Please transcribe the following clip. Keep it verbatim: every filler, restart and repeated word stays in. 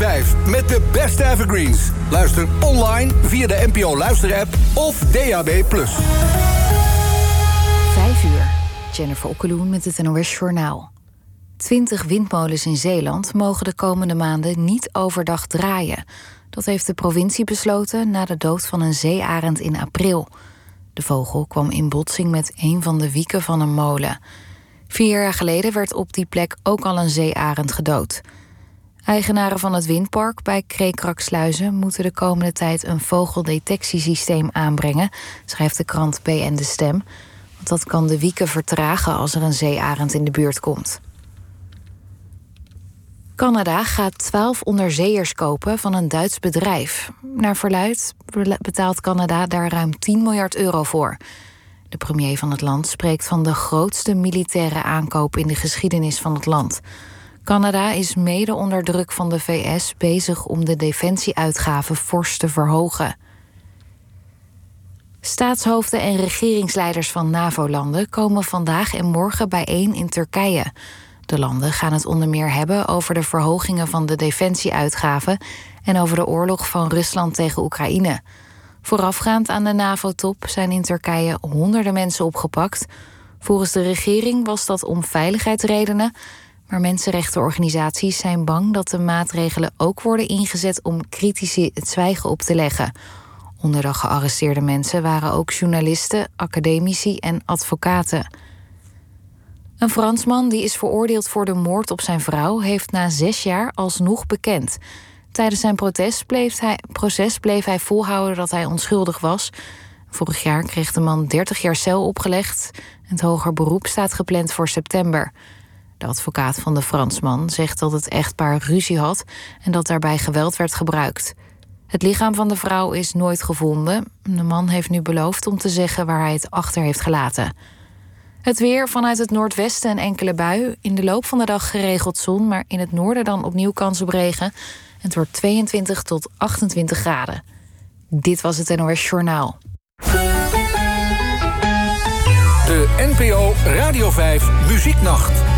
vijf met de beste evergreens. Luister online via de N P O Luisterapp of D A B plus. Vijf uur. Jennifer Okkeloen met het N O S Journaal. Twintig windmolens in Zeeland mogen de komende maanden niet overdag draaien. Dat heeft de provincie besloten na de dood van een zeearend in april. De vogel kwam in botsing met een van de wieken van een molen. Vier jaar geleden werd op die plek ook al een zeearend gedood. Eigenaren van het windpark bij Kreekraksluizen moeten de komende tijd een vogeldetectiesysteem aanbrengen, schrijft de krant B N De Stem. Want dat kan de wieken vertragen als er een zeearend in de buurt komt. Canada gaat twaalf onderzeeërs kopen van een Duits bedrijf. Naar verluidt betaalt Canada daar ruim tien miljard euro voor. De premier van het land spreekt van de grootste militaire aankoop in de geschiedenis van het land. Canada is mede onder druk van de V S bezig om de defensieuitgaven fors te verhogen. Staatshoofden en regeringsleiders van NAVO-landen komen vandaag en morgen bijeen in Turkije. De landen gaan het onder meer hebben over de verhogingen van de defensieuitgaven en over de oorlog van Rusland tegen Oekraïne. Voorafgaand aan de NAVO-top zijn in Turkije honderden mensen opgepakt. Volgens de regering was dat om veiligheidsredenen, maar mensenrechtenorganisaties zijn bang dat de maatregelen ook worden ingezet om critici het zwijgen op te leggen. Onder de gearresteerde mensen waren ook journalisten, academici en advocaten. Een Fransman die is veroordeeld voor de moord op zijn vrouw heeft na zes jaar alsnog bekend. Tijdens zijn proces bleef hij, proces bleef hij volhouden dat hij onschuldig was. Vorig jaar kreeg de man dertig jaar cel opgelegd. Het hoger beroep staat gepland voor september. De advocaat van de Fransman zegt dat het echtpaar ruzie had en dat daarbij geweld werd gebruikt. Het lichaam van de vrouw is nooit gevonden. De man heeft nu beloofd om te zeggen waar hij het achter heeft gelaten. Het weer: vanuit het noordwesten een enkele bui. In de loop van de dag geregeld zon, maar in het noorden dan opnieuw kans op regen. Het wordt tweeëntwintig tot achtentwintig graden. Dit was het N O S Journaal. De N P O Radio vijf Muzieknacht.